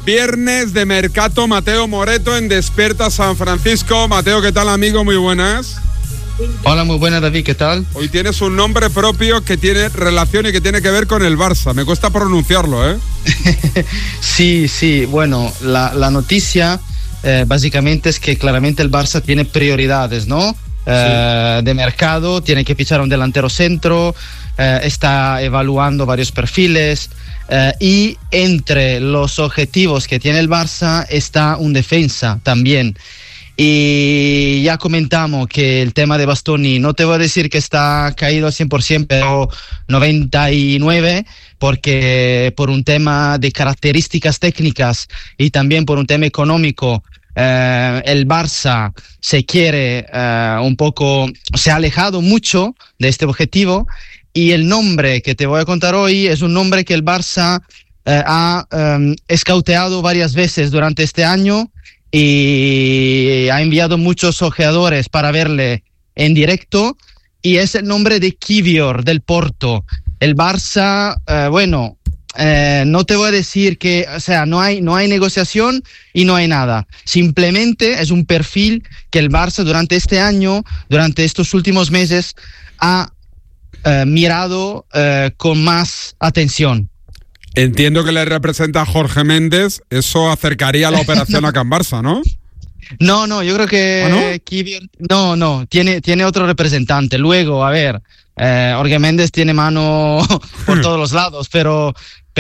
Viernes de Mercato, Mateo Moreto en Despierta San Francisco. Mateo, ¿qué tal, amigo? Muy buenas. Hola, muy buenas, David, ¿qué tal? Hoy tienes un nombre propio que tiene relación y que tiene que ver con el Barça. Me cuesta pronunciarlo, ¿eh? Sí, bueno, la noticia básicamente es que claramente el Barça tiene prioridades, ¿no? De mercado, tiene que fichar un delantero centro, está evaluando varios perfiles y entre los objetivos que tiene el Barça está un defensa también. Y ya comentamos que el tema de Bastoni, no te voy a decir que está caído al 100%, pero 99%, porque por un tema de características técnicas y también por un tema económico, el Barça se ha alejado mucho de este objetivo, y el nombre que te voy a contar hoy es un nombre que el Barça ha escauteado varias veces durante este año y ha enviado muchos ojeadores para verle en directo, y es el nombre de Kivior del Porto. El Barça, no te voy a decir que, o sea, no hay negociación y no hay nada. Simplemente es un perfil que el Barça durante este año, durante estos últimos meses, ha mirado con más atención. Entiendo que le representa a Jorge Méndez. Eso acercaría la operación a Can Barça, ¿no? No, yo creo que ¿Ah, no? Kivior, no, tiene otro representante. Luego, a ver, Jorge Méndez tiene mano por todos los lados, pero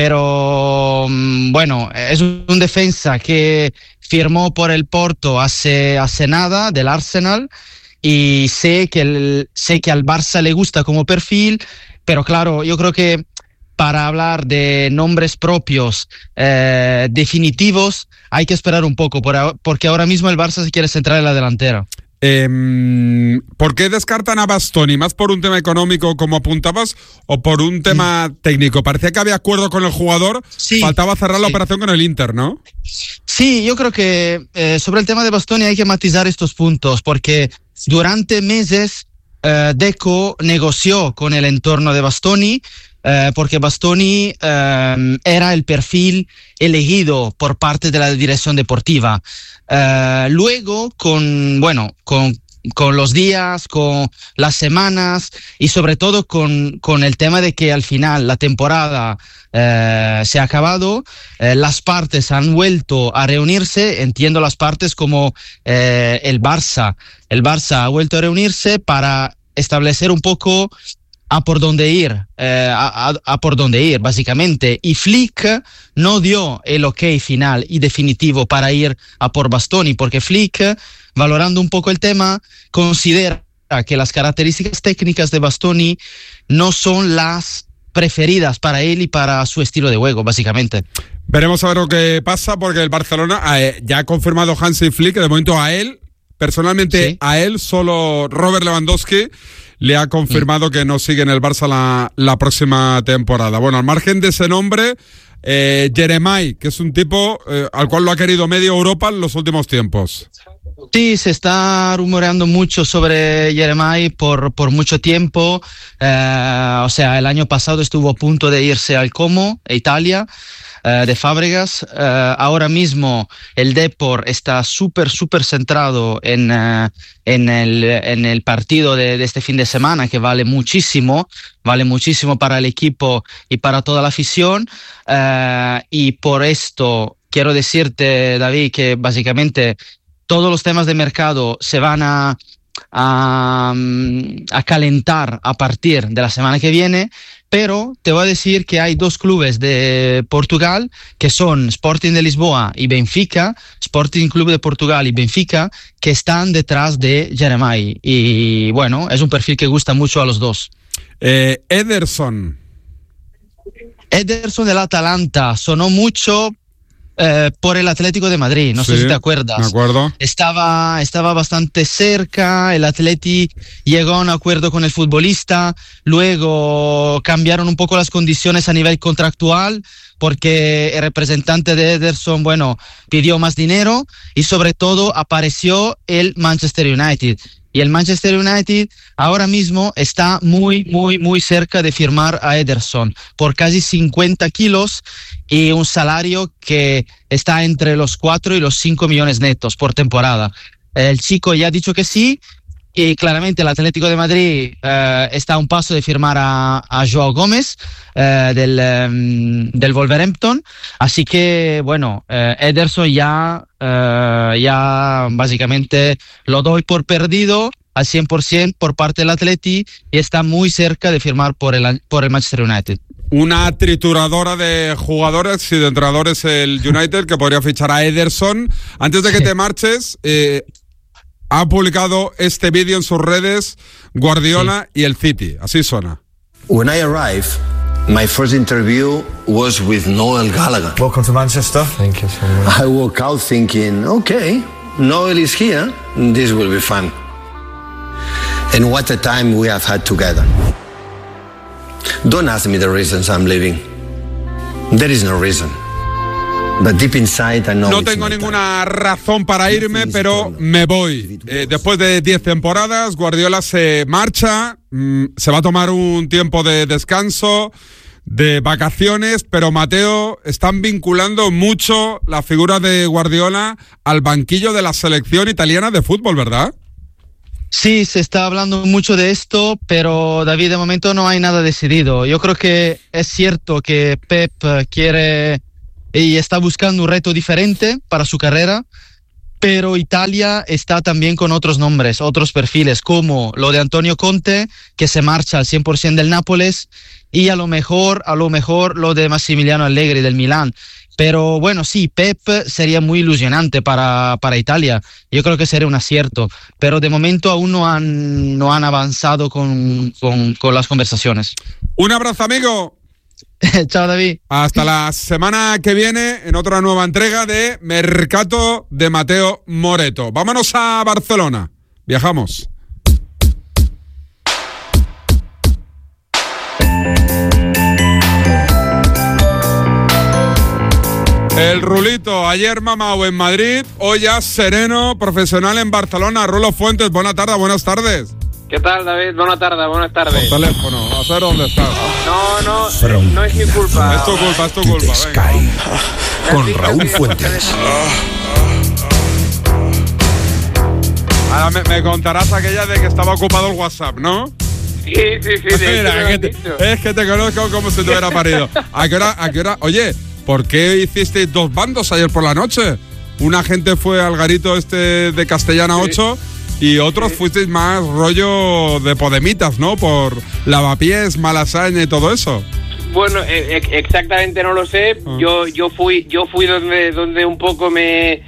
bueno, es un defensa que firmó por el Porto hace nada, del Arsenal, y sé que al Barça le gusta como perfil, pero claro, yo creo que para hablar de nombres propios definitivos hay que esperar un poco, porque ahora mismo el Barça se quiere centrar en la delantera. ¿Por qué descartan a Bastoni? ¿Más por un tema económico, como apuntabas, o por un tema técnico? Parecía que había acuerdo con el jugador, faltaba cerrar la operación con el Inter, ¿no? Sí, yo creo que sobre el tema de Bastoni hay que matizar estos puntos, porque durante meses Deco negoció con el entorno de Bastoni, porque Bastoni era el perfil elegido por parte de la dirección deportiva. Luego, con los días, con las semanas y sobre todo con el tema de que al final la temporada se ha acabado, las partes han vuelto a reunirse. Entiendo las partes como el Barça. El Barça ha vuelto a reunirse para establecer un poco a por dónde ir, básicamente. Y Flick no dio el ok final y definitivo para ir a por Bastoni, porque Flick, valorando un poco el tema, considera que las características técnicas de Bastoni no son las preferidas para él y para su estilo de juego, básicamente. Veremos a ver lo que pasa, porque el Barcelona ya ha confirmado Hansi Flick, de momento a él, personalmente, sí. A él, solo Robert Lewandowski le ha confirmado que no sigue en el Barça la próxima temporada. Bueno, al margen de ese nombre, Jeremai, que es un tipo al cual lo ha querido medio Europa en los últimos tiempos. Sí, se está rumoreando mucho sobre Jeremai por mucho tiempo. O sea, el año pasado estuvo a punto de irse al Como, Italia, de Fábregas. Ahora mismo el Depor está súper centrado en el partido de este fin de semana, que vale muchísimo para el equipo y para toda la afición, y por esto quiero decirte, David, que básicamente todos los temas de mercado se van a calentar a partir de la semana que viene. Pero te voy a decir que hay dos clubes de Portugal, que son Sporting de Lisboa y Benfica, Sporting Club de Portugal y Benfica, que están detrás de Jeremai. Y bueno, es un perfil que gusta mucho a los dos. Ederson del Atalanta sonó mucho por el Atlético de Madrid, no sé si te acuerdas. Me acuerdo. Estaba bastante cerca, el Atleti llegó a un acuerdo con el futbolista, luego cambiaron un poco las condiciones a nivel contractual, porque el representante de Ederson, pidió más dinero, y sobre todo apareció el Manchester United, Y el Manchester United ahora mismo está muy cerca de firmar a Ederson por casi 50 kilos y un salario que está entre los 4 y los 5 millones netos por temporada. El chico ya ha dicho que sí. Y claramente el Atlético de Madrid está a un paso de firmar a Joao Gómez del Wolverhampton. Así que, bueno, Ederson ya básicamente lo doy por perdido al 100% por parte del Atleti y está muy cerca de firmar por el Manchester United. Una trituradora de jugadores y de entrenadores el United que podría fichar a Ederson. Antes de que te marches... ha publicado este vídeo en sus redes Guardiola y el City. Así suena. When I arrived, my first interview was with Noel Gallagher. Welcome to Manchester. Thank you so much. I woke out thinking, okay, Noel is here, this will be fun. And what a time we have had together. Don't ask me the reasons I'm leaving. There is no reason. But deep inside, I know no tengo ninguna razón para irme, pero me voy. Después de 10 temporadas, Guardiola se marcha, se va a tomar un tiempo de descanso, de vacaciones, pero Mateo, están vinculando mucho la figura de Guardiola al banquillo de la selección italiana de fútbol, ¿verdad? Sí, se está hablando mucho de esto, pero David, de momento no hay nada decidido. Yo creo que es cierto que Pep quiere... y está buscando un reto diferente para su carrera, pero Italia está también con otros nombres, otros perfiles, como lo de Antonio Conte, que se marcha al 100% del Nápoles, y a lo mejor lo de Massimiliano Allegri del Milán. Pero bueno, sí, Pep sería muy ilusionante para Italia. Yo creo que sería un acierto, pero de momento aún no han avanzado con las conversaciones. Un abrazo, amigo. Chao, David. Hasta la semana que viene en otra nueva entrega de Mercato de Mateo Moreto. Vámonos a Barcelona. Viajamos. El Rulito, ayer mamao en Madrid, hoy ya sereno, profesional en Barcelona. Rulo Fuentes, buenas tardes. ¿Qué tal, David? Buenas tardes. Por teléfono, a saber dónde estás. No es mi culpa. Es tu culpa. Sky, con Raúl Fuentes. Ahora me contarás aquella de que estaba ocupado el WhatsApp, ¿no? Sí. Mira, es que te conozco como si te hubiera parido. ¿A qué hora? Oye, ¿por qué hicisteis 2 bandos ayer por la noche? Una gente fue al garito este de Castellana 8... y otros fuisteis más rollo de podemitas, ¿no? Por Lavapiés, Malasaña y todo eso. Bueno, exactamente no lo sé. Yo fui donde un poco me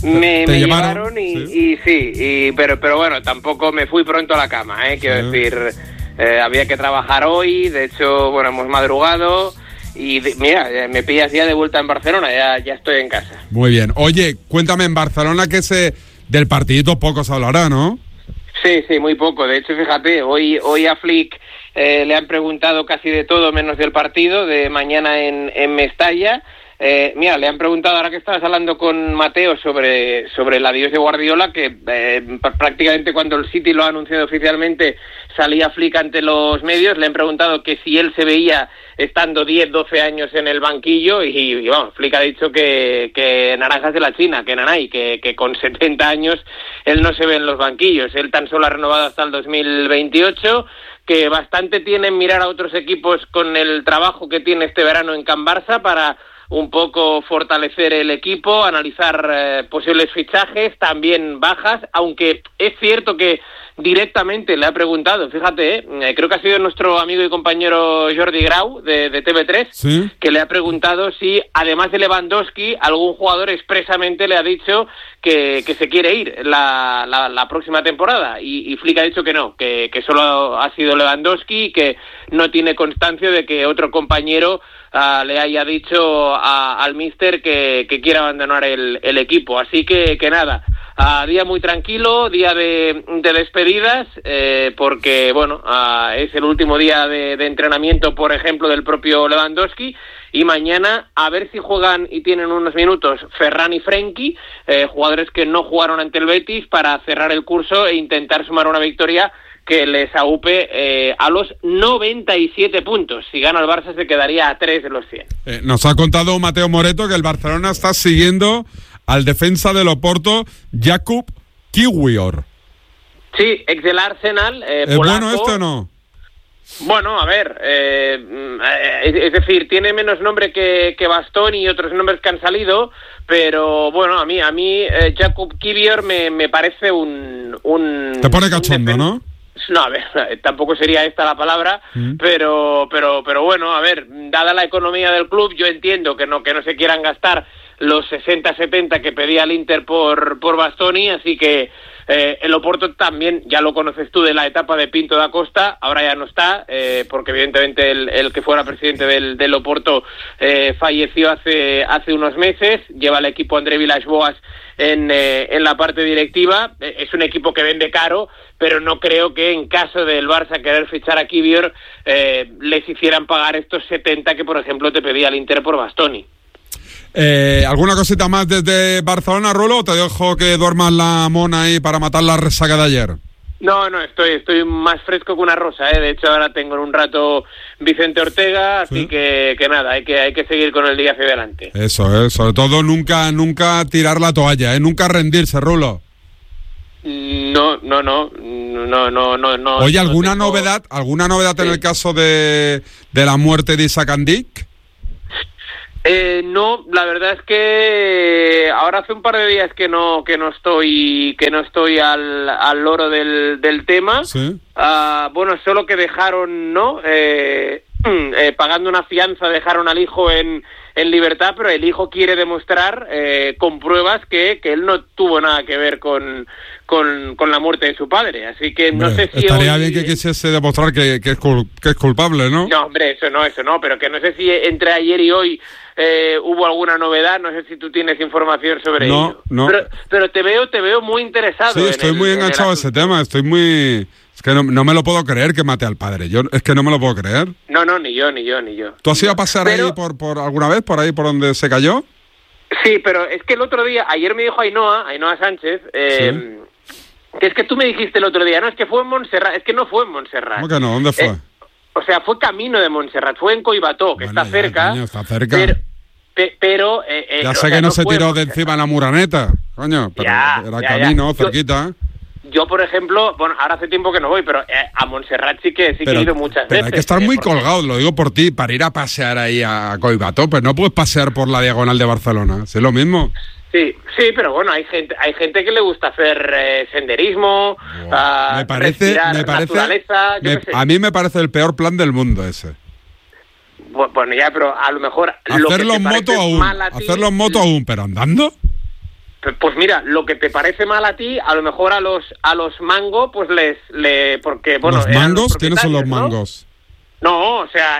llevaron y sí, pero bueno, tampoco me fui pronto a la cama, quiero decir, había que trabajar hoy, de hecho, bueno, hemos madrugado y mira, me pillas ya de vuelta en Barcelona, ya estoy en casa. Muy bien. Oye, cuéntame, en Barcelona que del partidito poco se hablará, ¿no? Sí, muy poco. De hecho, fíjate, hoy a Flick le han preguntado casi de todo menos del partido de mañana en Mestalla. Mira, le han preguntado, ahora que estabas hablando con Mateo sobre el adiós de Guardiola, que prácticamente cuando el City lo ha anunciado oficialmente salía Flick ante los medios, le han preguntado que si él se veía estando 10, 12 años en el banquillo y vamos, Flick ha dicho que naranjas de la China, que nanay, que con 70 años él no se ve en los banquillos, él tan solo ha renovado hasta el 2028, que bastante tiene en mirar a otros equipos con el trabajo que tiene este verano en Can Barça para un poco fortalecer el equipo, analizar posibles fichajes, también bajas, aunque es cierto que directamente le ha preguntado, fíjate, creo que ha sido nuestro amigo y compañero Jordi Grau de TV3, ¿sí?, que le ha preguntado si, además de Lewandowski, algún jugador expresamente le ha dicho que se quiere ir la próxima temporada, y Flick ha dicho que no, que solo ha sido Lewandowski, que no tiene constancia de que otro compañero le haya dicho al míster que quiere abandonar el equipo. Así que nada, día muy tranquilo, día de despedidas, porque bueno, es el último día de entrenamiento, por ejemplo, del propio Lewandowski, y mañana a ver si juegan y tienen unos minutos Ferran y Frenkie, jugadores que no jugaron ante el Betis, para cerrar el curso e intentar sumar una victoria que les aupe a los 97 puntos. Si gana el Barça se quedaría a 3 de los 100. Nos ha contado Mateo Moreto que el Barcelona está siguiendo al defensa del Oporto, Jakub Kiwior. Sí, ex del Arsenal, ¿Es polaco. bueno este o no? Bueno, a ver, es decir, tiene menos nombre que Bastoni y otros nombres que han salido, pero bueno, a mí Jakub Kiwior me parece un Te pone cachondo, ¿no? No, a ver, tampoco sería esta la palabra, pero bueno, a ver, dada la economía del club, yo entiendo que no se quieran gastar los 60-70 que pedía el Inter por Bastoni, así que el Oporto también, ya lo conoces tú de la etapa de Pinto da Costa, ahora ya no está, porque evidentemente el que fuera presidente del Oporto falleció hace unos meses, lleva el equipo André Villas-Boas en la parte directiva. Es un equipo que vende caro, pero no creo que en caso del Barça querer fichar a Kiwior les hicieran pagar estos 70 que por ejemplo te pedía el Inter por Bastoni. ¿Alguna cosita más desde Barcelona, Rulo? ¿Te dejo que duermas la mona ahí para matar la resaca de ayer? No, estoy más fresco que una rosa, De hecho, ahora tengo en un rato Vicente Ortega, así ¿Sí? que nada, hay que seguir con el día hacia adelante. Eso, sobre todo nunca tirar la toalla, nunca rendirse, Rulo. No. Oye, ¿alguna no tengo... novedad en el caso de la muerte de Isaac Andic? No, la verdad es que ahora hace un par de días que no estoy al loro del tema. Sí. Bueno, solo que dejaron, ¿no? Pagando una fianza dejaron al hijo en libertad, pero el hijo quiere demostrar con pruebas que él no tuvo nada que ver con la muerte de su padre, así que no sé si estaría hoy... bien que quisiese demostrar que es culpable, ¿no? No, hombre, eso no, pero que no sé si entre ayer y hoy hubo alguna novedad, no sé si tú tienes información sobre ello. No. Pero te veo muy interesado. Sí, estoy muy enganchado a ese tema, Es que no me lo puedo creer que mate al padre, es que no me lo puedo creer. No, ni yo. ¿Tú has ido a pasar ahí por alguna vez, por ahí por donde se cayó? Sí, pero es que el otro día, ayer me dijo Ainhoa Sánchez, que es que tú me dijiste el otro día, no, es que fue en Montserrat, es que no fue en Montserrat. ¿Cómo que no? ¿Dónde fue? O sea, fue camino de Montserrat, fue en Collbató, que bueno, está cerca. Coño, está cerca. Pero ya sé que no se tiró de encima la Muraneta, coño, pero era camino, cerquita. Yo, por ejemplo, bueno, ahora hace tiempo que no voy, pero a Montserrat sí que he ido muchas veces. Hay que estar muy colgado, lo digo por ti, para ir a pasear ahí a Collbató, pues no puedes pasear por la diagonal de Barcelona, ¿es lo mismo? Sí, pero bueno, hay gente que le gusta hacer senderismo, naturaleza, a mí me parece el peor plan del mundo ese. Bueno, ya, pero a lo mejor hacerlo en moto aún, pero andando. Pues mira, lo que te parece mal a ti, a lo mejor a los Mango, pues porque bueno. ¿Los Mangos? ¿Quiénes son los Mangos? No, o sea,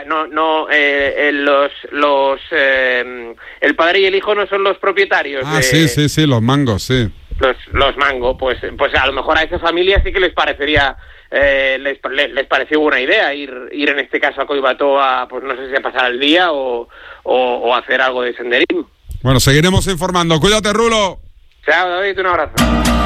el padre y el hijo no son los propietarios. Sí, los Mangos, sí. Los Mango, pues a lo mejor a esa familia sí que les parecería, les pareció buena idea ir en este caso a Collbató pues no sé si a pasar el día o hacer algo de senderismo. Bueno, seguiremos informando. Cuídate, Rulo. Chao, David, un abrazo.